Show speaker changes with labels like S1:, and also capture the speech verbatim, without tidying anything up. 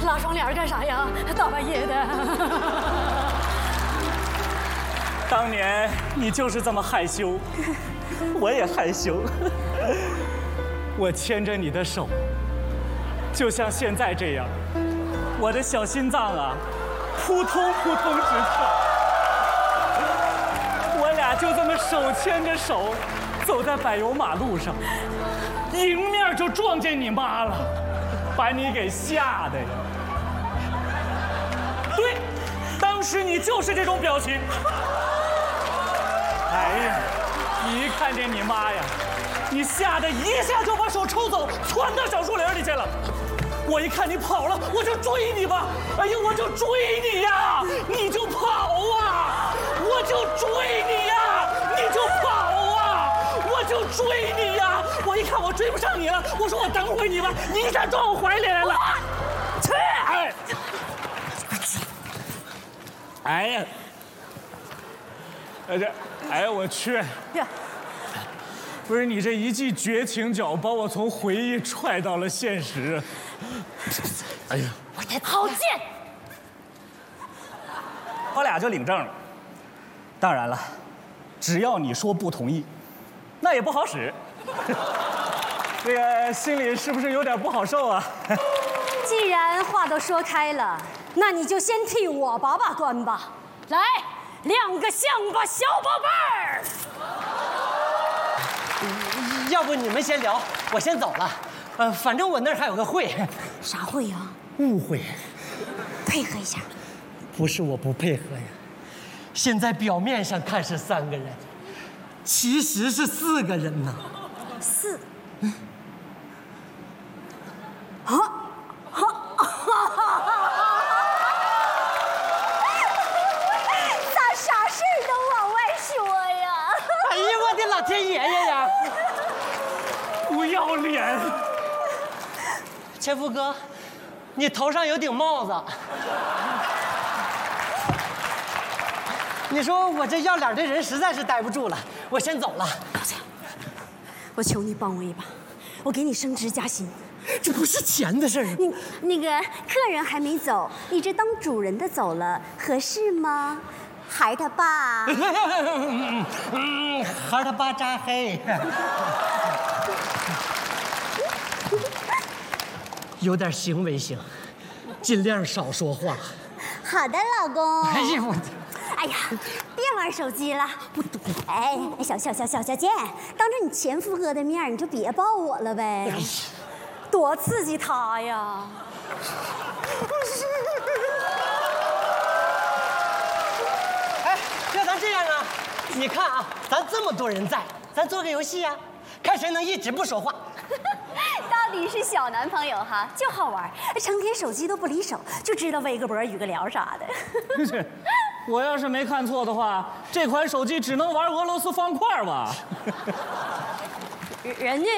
S1: 拉窗帘干啥呀？大半夜的。
S2: 当年你就是这么害羞，我也害羞。我牵着你的手，就像现在这样，我的小心脏啊，扑通扑通直跳。我俩就这么手牵着手，走在柏油马路上，迎面就撞见你妈了，把你给吓的呀！对，当时你就是这种表情。哎呀，你一看见你妈呀，你吓得一下就把手抽走，窜到小树林里去了。我一看你跑了，我就追你吧。哎呀，我就追你呀，你就跑啊！我就追你呀，你就跑啊！我就追你呀！我一看我追不上你了，我说我等会你吧，你一下撞我怀里来了。去！哎，哎呀，哎这，哎呀，我去！
S1: 呀，
S2: 不是你这一记绝情脚，把我从回忆踹到了现实。哎呀，
S1: 我的好贱！
S2: 我俩就领证了。当然了，只要你说不同意，那也不好使。这个心里是不是有点不好受啊？
S1: 既然话都说开了，那你就先替我把把关吧。来，亮个相吧，小宝贝儿。
S3: 要不你们先聊，我先走了。呃，反正我那儿还有个会。
S1: 啥会呀？
S3: 误会。
S1: 配合一下。
S3: 不是我不配合呀，现在表面上看是三个人，其实是四个人呢。
S1: 四。嗯。啊！啊！咋啥事儿都往外说呀？
S3: 哎呀，我的老天爷爷呀！
S2: 不要脸！
S3: 前夫哥，你头上有顶帽子。你说我这要脸的人实在是待不住了，我先走了。
S1: 高强，我求你帮我一把，我给你升职加薪。
S3: 这不是钱的事儿。
S1: 你那个客人还没走，你这当主人的走了，合适吗？孩儿他爸。
S3: 嗯，孩儿他爸扎黑。有点行为行，尽量少说话。
S1: 好的，老公。
S3: 哎呀我。
S1: 哎呀，别玩手机了，不懂。哎，小小小小小贱，当着你前夫哥的面，你就别抱我了呗，多刺激他呀！
S3: 哎，要咱这样啊？你看啊，咱这么多人在，咱做个游戏啊，看谁能一直不说话。
S1: 到底是小男朋友哈，就好玩，成天手机都不离手，就知道微个博、语个聊啥的。
S2: 我要是没看错的话，这款手机只能玩俄罗斯方块吧？
S1: 人家。